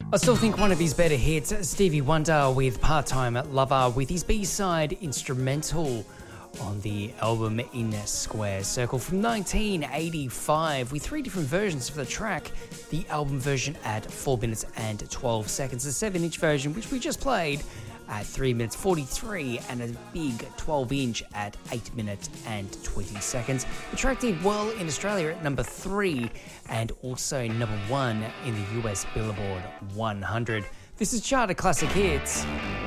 I still think one of his better hits, Stevie Wonder with Part-Time Lover, with his B-side Instrumental on the album In Square Circle from 1985, with three different versions of the track. The album version at 4 minutes and 12 seconds, the 7-inch version, which we just played, at 3 minutes 43, and a big 12-inch at 8 minutes and 20 seconds. The track did well in Australia at number 3 and also number 1 in the US Billboard 100. This is Charter Classic Hits.